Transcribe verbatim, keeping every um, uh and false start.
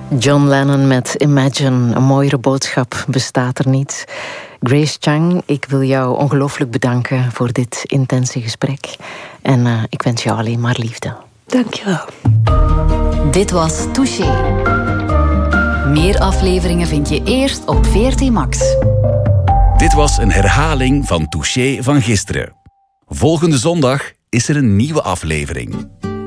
John Lennon met Imagine. Een mooiere boodschap bestaat er niet. Grace Chang, ik wil jou ongelooflijk bedanken voor dit intense gesprek. En uh, ik wens jou alleen maar liefde. Dank je wel. Dit was Touché. Meer afleveringen vind je eerst op V R T Max. Dit was een herhaling van Touché van gisteren. Volgende zondag is er een nieuwe aflevering.